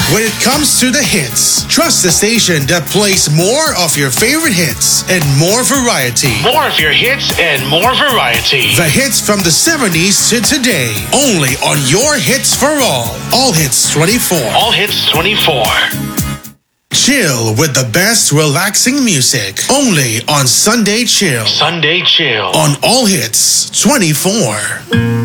When it comes to the hits, trust the station that plays more of your favorite hits and more variety. More of your hits and more variety. The hits from the 70s to today. Only on your Hits for All Hits 24. All Hits 24. Chill with the best relaxing music. Only on Sunday Chill. Sunday Chill. On All Hits 24.